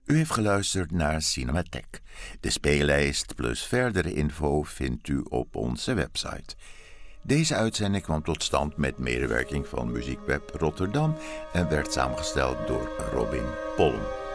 U heeft geluisterd naar Cinematheek. De speellijst plus verdere info vindt u op onze website. Deze uitzending kwam tot stand met medewerking van Muziekweb Rotterdam en werd samengesteld door Robin Polm.